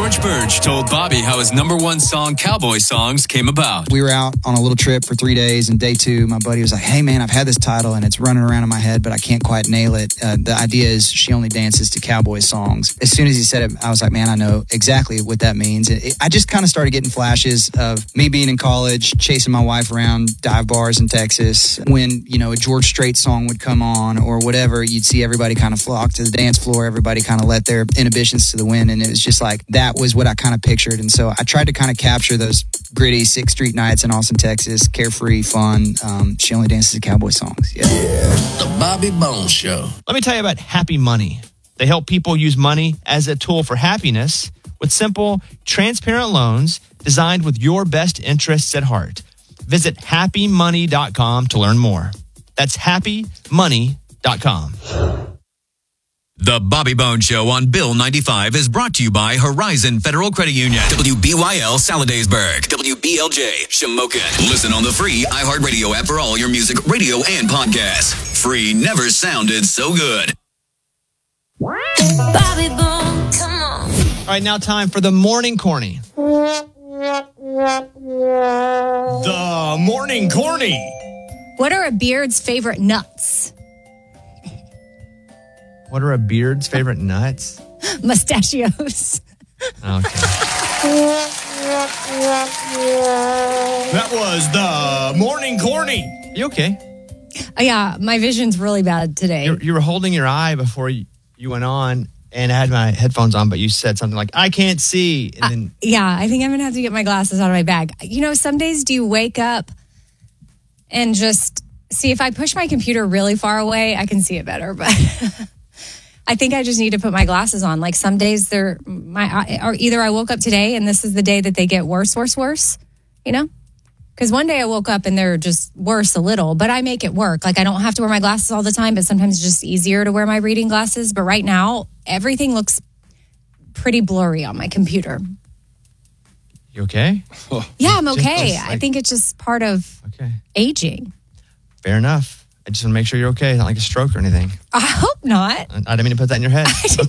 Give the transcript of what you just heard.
George Birch told Bobby how his number one song, Cowboy Songs, came about. We were out on a little trip for 3 days, and day 2, my buddy was like, hey, man, I've had this title, and it's running around in my head, but I can't quite nail it. The idea is she only dances to cowboy songs. As soon as he said it, I was like, man, I know exactly what that means. I just kind of started getting flashes of me being in college, chasing my wife around dive bars in Texas. When, a George Strait song would come on or whatever, you'd see everybody kind of flock to the dance floor. Everybody kind of let their inhibitions to the wind. And it was just like, that was what I kind of pictured. And so I tried to kind of capture those gritty 6th Street nights in Austin, Texas, carefree, fun. She only dances to cowboy songs. Yeah. The Bobby Bones Show. Let me tell you about Happy Money. They help people use money as a tool for happiness with simple, transparent loans designed with your best interests at heart. Visit happymoney.com to learn more. That's happymoney.com. The Bobby Bones Show on Bill 95 is brought to you by Horizon Federal Credit Union. WBYL Saladaysburg. WBLJ Shamokin. Listen on the free iHeartRadio app for all your music, radio, and podcasts. Free never sounded so good. Bobby Bones, come on. All right, now time for the Morning Corny. The Morning Corny. What are a beard's favorite nuts? What are a beard's favorite nuts? Mustachios. Okay. That was the Morning Corny. You okay? Yeah, my vision's really bad today. You were holding your eye before you went on, and I had my headphones on, but you said something like, I can't see. And then yeah, I think I'm going to have to get my glasses out of my bag. Some days do you wake up and just see, if I push my computer really far away, I can see it better, but I think I just need to put my glasses on. Like some days or either I woke up today and this is the day that they get worse, because one day I woke up and they're just worse a little, but I make it work. Like I don't have to wear my glasses all the time, but sometimes it's just easier to wear my reading glasses. But right now, everything looks pretty blurry on my computer. You okay? Yeah, I'm okay. I think it's just part of aging. Fair enough. I just want to make sure you're okay. It's not like a stroke or anything. I hope not. I didn't mean to put that in your head.